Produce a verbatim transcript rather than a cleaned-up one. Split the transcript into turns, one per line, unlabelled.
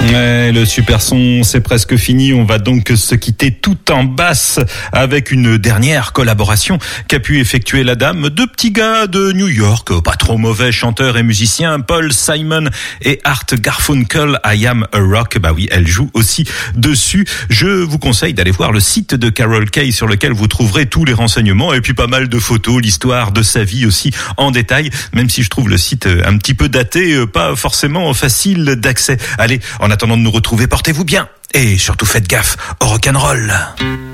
Ouais, le super son, c'est presque fini. On va donc se quitter tout en basse avec une dernière collaboration qu'a pu effectuer la dame. Deux petits gars de New York, pas trop mauvais chanteurs et musiciens, Paul Simon et Art Garfunkel, I Am a Rock. Bah oui, elle joue aussi dessus. Je vous conseille d'aller voir le site de Carol Kaye sur lequel vous trouverez tous les renseignements et puis pas mal de photos, l'histoire de sa vie aussi en détail, même si je trouve le site un petit peu daté, pas forcément facile d'accès. Allez, en attendant de nous retrouver, portez-vous bien et surtout faites gaffe au rock'n'roll.